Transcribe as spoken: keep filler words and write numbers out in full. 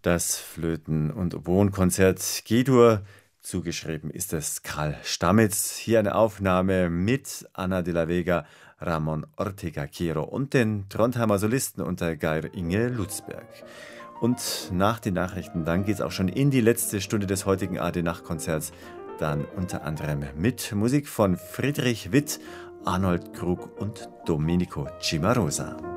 Das Flöten- und Wohnkonzert G-Dur. Zugeschrieben ist es Karl Stamitz. Hier eine Aufnahme mit Ana de la Vega, Ramon Ortega Quero und den Trondheimer Solisten unter Geir Inge Lutzberg. Und nach den Nachrichten, dann geht es auch schon in die letzte Stunde des heutigen A D-Nachtkonzerts. Dann unter anderem mit Musik von Friedrich Witt, Arnold Krug und Domenico Cimarosa.